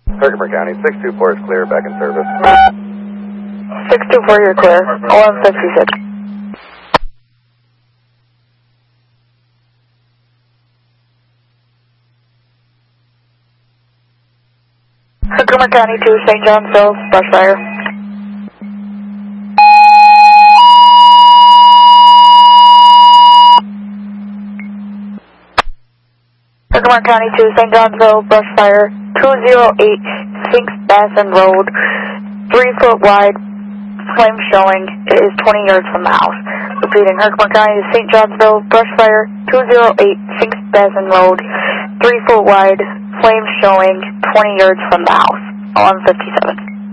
Herkimer County, 624 is clear, back in service. 624, you're clear. 1156. Herkimer County 2, St. Johnsville, brush fire. Herkimer County 2, St. Johnsville, brush fire. 208 Sphinx Basin Road, 3-foot wide, flame showing. It is 20 yards from the house. Repeating, Herkimer County, St. Johnsville, brush fire, 208 Sphinx Basin Road, 3-foot wide, flame showing, 20 yards from the house. 1157.